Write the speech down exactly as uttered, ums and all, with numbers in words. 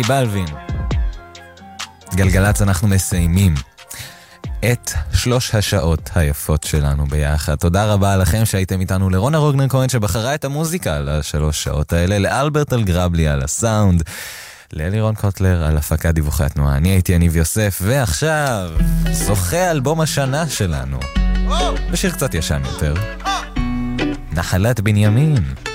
בלווין. גלגלץ, אנחנו מסיימים את שלוש השעות היפות שלנו ביחד. תודה רבה לכם שהייתם איתנו, לרונה רוגנר כהן שבחרה את המוזיקה לשלוש שעות האלה, לאלברט אלגרבלי על הסאונד, לאלירון קוטלר על הפקת דיווחי התנועה. אני הייתי יניב יוסף, ועכשיו זוכה אלבום השנה שלנו בשיר קצת ישן יותר, נחלת בנימין.